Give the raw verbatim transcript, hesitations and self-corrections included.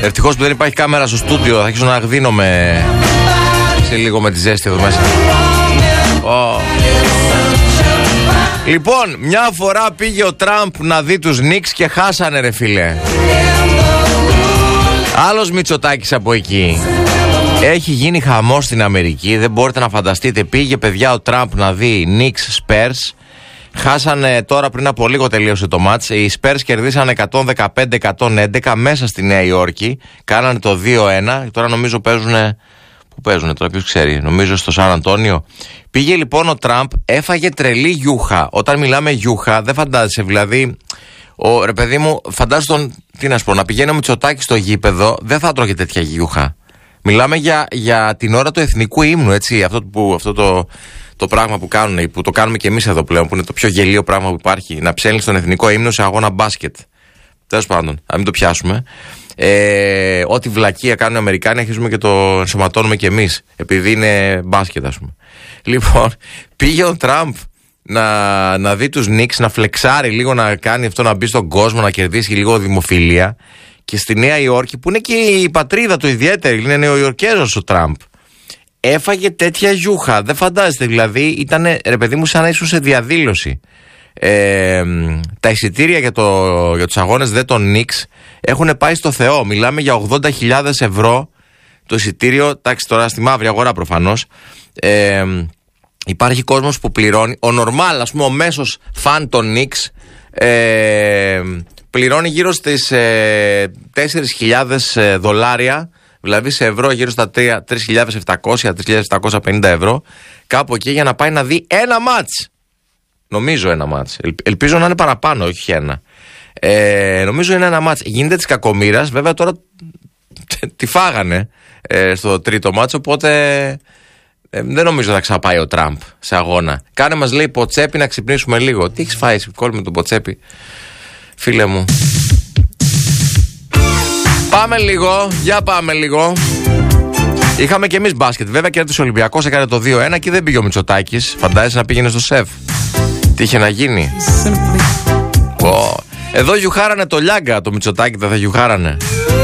Ευτυχώς που δεν υπάρχει κάμερα στο στούντιο. Θα αρχίσω να αγδίνομαι σε λίγο με τη ζέστη εδώ μέσα. Oh. Λοιπόν, μια φορά πήγε ο Τραμπ να δει τους Νίξ και χάσανε, ρε φίλε. Άλλος Μητσοτάκης από εκεί. Έχει γίνει χαμός στην Αμερική. Δεν μπορείτε να φανταστείτε. Πήγε, παιδιά, ο Τραμπ να δει Νίξ Spurs. Χάσανε τώρα, πριν από λίγο τελείωσε το μάτς. Οι Spurs κερδίσανε εκατόν δεκαπέντε εκατόν έντεκα μέσα στη Νέα Υόρκη. Κάνανε το δύο ένα. Τώρα νομίζω παίζουνε. Πού παίζουνε τώρα, ποιος ξέρει. Νομίζω στο Σαν Αντώνιο. Πήγε λοιπόν ο Τραμπ, έφαγε τρελή γιούχα. Όταν μιλάμε γιούχα, δεν φαντάζεσαι. Δηλαδή, ο, ρε παιδί μου, φαντάζεσαι τον. Τι να σου πω, να πηγαίνει ο Μητσοτάκης στο γήπεδο, δεν θα τρώγε τέτοια γιούχα. Μιλάμε για, για την ώρα του εθνικού ύμνου, έτσι. Αυτό, που, αυτό το, το πράγμα που κάνουν, που το κάνουμε και εμείς εδώ πλέον, που είναι το πιο γελίο πράγμα που υπάρχει. Να ψέλνεις τον εθνικό ύμνο σε αγώνα μπάσκετ. Τέλος πάντων, να μην το πιάσουμε. Ε, ό,τι βλακεία κάνουν οι Αμερικάνοι, αρχίζουμε και το ενσωματώνουμε κι εμείς. Επειδή είναι μπάσκετ, ας πούμε. Λοιπόν, πήγε ο Τραμπ να, να δει τους Νίξ, να φλεξάρει λίγο, να κάνει αυτό, να μπει στον κόσμο, να κερδίσει λίγο δημοφιλία. Και στη Νέα Υόρκη, που είναι και η πατρίδα του ιδιαίτερη, είναι Νεοϊορκέζος ο Τραμπ, έφαγε τέτοια γιούχα. Δεν φαντάζεστε, δηλαδή, ήταν, ρε παιδί μου, σαν να ήσουν σε διαδήλωση. Ε, τα εισιτήρια για, το, για τους αγώνες δε των Νίξ έχουν πάει στο Θεό. Μιλάμε για ογδόντα χιλιάδες ευρώ το εισιτήριο. Εντάξει, τώρα στη μαύρη αγορά προφανώς. Ε, υπάρχει κόσμος που πληρώνει. Ο νορμάλ, ας πούμε, ο μέσος φαν των Νίξ ε, πληρώνει γύρω στις ε, τέσσερις χιλιάδες δολάρια. Δηλαδή σε ευρώ γύρω στα τρεις χιλιάδες επτακόσια με τρεις χιλιάδες επτακόσια πενήντα ευρώ. Κάπου εκεί, για να πάει να δει ένα μάτς. Νομίζω ένα μάτς. Ελπίζω να είναι παραπάνω, όχι ένα. Ε, νομίζω είναι ένα μάτς. Γίνεται της κακομοίρας. Βέβαια τώρα τη φάγανε ε, στο τρίτο μάτς. Οπότε ε, δεν νομίζω να ξαναπάει ο Τραμπ σε αγώνα. Κάνε μας, λέει, ποτσέπι να ξυπνήσουμε λίγο. Τι έχεις φάει, κόλλη με τον ποτσέπι, φίλε μου. Πάμε λίγο. Για πάμε λίγο. Είχαμε και εμείς μπάσκετ. Βέβαια κέρδισε ο Ολυμπιακός, έκανε το δύο ένα και δεν πήγε ο Μητσοτάκης. Φαντάζεσαι να πήγαινε στο σεφ. Τι είχε να γίνει. Oh. Εδώ γιουχάρανε το Λιάγκα, το Μητσοτάκη δεν θα γιουχάρανε.